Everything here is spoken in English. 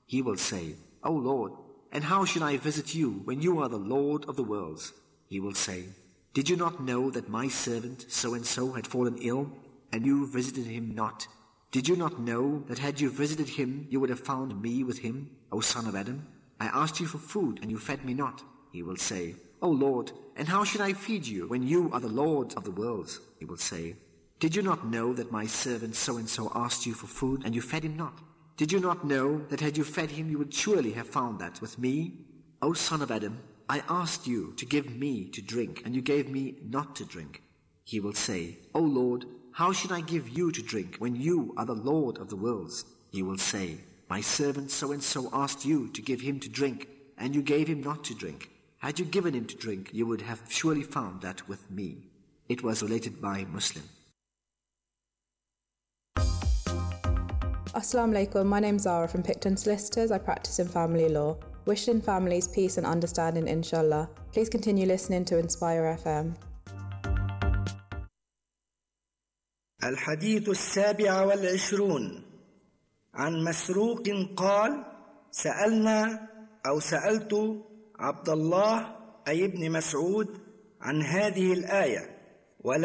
He will say, O Lord, and how should I visit you when you are the Lord of the worlds? He will say, did you not know that my servant so-and-so had fallen ill, and you visited him not? Did you not know that had you visited him, you would have found me with him, O son of Adam? I asked you for food, and you fed me not. He will say, O Lord, and how should I feed you when you are the Lord of the worlds? He will say, did you not know that my servant so-and-so asked you for food, and you fed him not? Did you not know that had you fed him, you would surely have found that with me? O son of Adam, I asked you to give me to drink, and you gave me not to drink. He will say, O Lord, how should I give you to drink when you are the Lord of the worlds? He will say, my servant so-and-so asked you to give him to drink, and you gave him not to drink. Had you given him to drink, you would have surely found that with me. It was related by Muslim. Assalamu alaikum, my name's Zara from Picton Solicitors. I practice in family law. Wishing families peace and understanding, inshallah. Please continue listening to Inspire FM. الحديث 27 عن مسروق قال سألت عبد الله أي ابن مسعود عن هذه الآية